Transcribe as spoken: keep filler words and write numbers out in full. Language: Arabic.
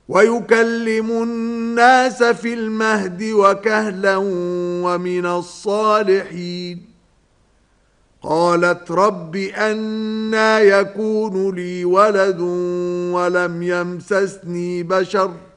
ويكلم الناس في المهد وكهلا ومن الصالحين. قالت رب أنى يكون لي ولد ولم يمسسني بشر